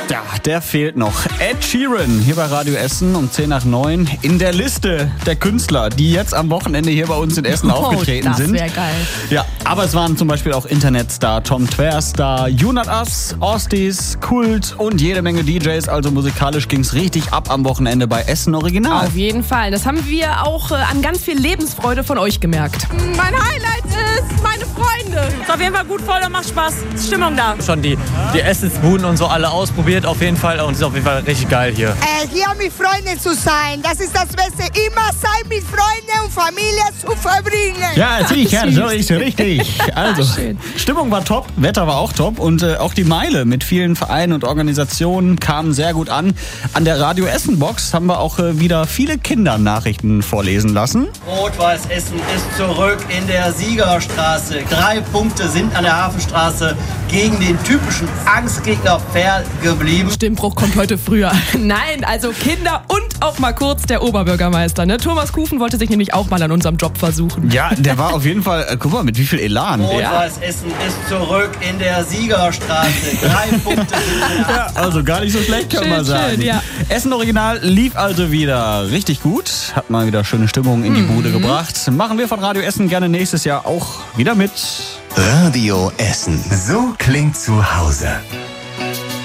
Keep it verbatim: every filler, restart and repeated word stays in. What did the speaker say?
Ja, der fehlt noch. Ed Sheeran hier bei Radio Essen um zehn nach neun in der Liste der Künstler, die jetzt am Wochenende hier bei uns in Essen oh, aufgetreten das sind. Das wäre geil. Ja, aber es waren zum Beispiel auch Internetstar Tom Tverstar, You Not Us, Ostis, Kult und jede Menge D Js. Also musikalisch ging's richtig ab am Wochenende bei Essen Original. Auf jeden Fall. Das haben wir auch äh, an ganz viel Lebensfreude von euch gemerkt. Mein Highlight ist meine Freunde. Ist auf jeden Fall gut voll und macht Spaß. Ist Stimmung da. Schon die, die Essensbuden und so alle ausprobiert auf jeden Fall und es ist auf jeden Fall richtig geil hier. Äh, hier mit Freunden zu sein, das ist das Beste. Immer Zeit mit Freunden und Familie zu verbringen. Ja, sicher, so ist richtig. Also, Schön. Stimmung war top, Wetter war auch top und äh, auch die Meile mit vielen Vereinen und Organisationen kam sehr gut an. An der Radio Essen Box haben wir auch äh, wieder viele Kindernachrichten vorlesen lassen. Rot-Weiß Essen ist zurück in der Siegerstraße. Drei Punkte sind an der Hafenstraße gegen den typischen Angstgegner geblieben. Stimmbruch kommt heute früher. Nein, also Kinder und auch mal kurz der Oberbürgermeister. Ne? Thomas Kufen wollte sich nämlich auch mal an unserem Job versuchen. Ja, der war auf jeden Fall, äh, guck mal, mit wie viel Elan. Rot-Weiß Essen ist zurück in der Siegerstraße. Drei Punkte sind an der Ja, also gar nicht so schlecht, kann Schön, man sagen. schön, ja. Essen Original lief also wieder richtig gut. Hat mal wieder schöne Stimmung in die Bude gebracht. Machen wir von Radio Essen gerne nächstes Jahr auch wieder mit. Radio Essen. So klingt zu Hause.